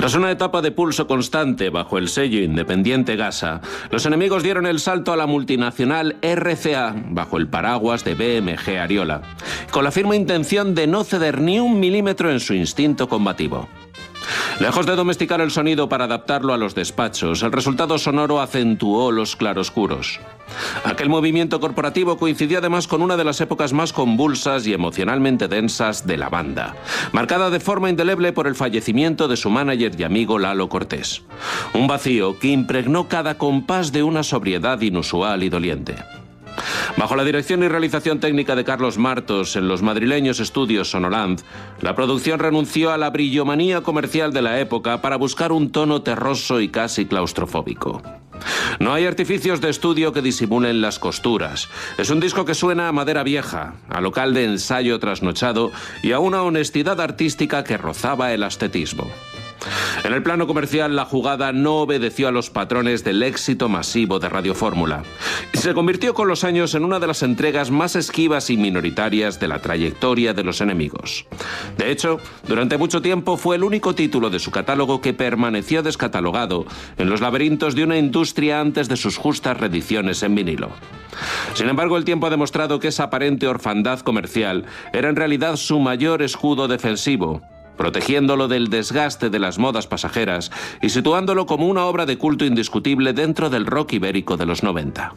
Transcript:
Tras una etapa de pulso constante bajo el sello independiente Gasa, los enemigos dieron el salto a la multinacional RCA bajo el paraguas de BMG Ariola, con la firme intención de no ceder ni un milímetro en su instinto combativo. Lejos de domesticar el sonido para adaptarlo a los despachos, el resultado sonoro acentuó los claroscuros. Aquel movimiento corporativo coincidió además con una de las épocas más convulsas y emocionalmente densas de la banda, marcada de forma indeleble por el fallecimiento de su manager y amigo Lalo Cortés. Un vacío que impregnó cada compás de una sobriedad inusual y doliente. Bajo la dirección y realización técnica de Carlos Martos en los madrileños estudios Sonoland, la producción renunció a la brillomanía comercial de la época para buscar un tono terroso y casi claustrofóbico. No hay artificios de estudio que disimulen las costuras. Es un disco que suena a madera vieja, a local de ensayo trasnochado y a una honestidad artística que rozaba el ascetismo. En el plano comercial, la jugada no obedeció a los patrones del éxito masivo de Radio Fórmula y se convirtió con los años en una de las entregas más esquivas y minoritarias de la trayectoria de los enemigos. De hecho, durante mucho tiempo fue el único título de su catálogo que permaneció descatalogado en los laberintos de una industria antes de sus justas reediciones en vinilo. Sin embargo, el tiempo ha demostrado que esa aparente orfandad comercial era en realidad su mayor escudo defensivo, protegiéndolo del desgaste de las modas pasajeras y situándolo como una obra de culto indiscutible dentro del rock ibérico de los 90.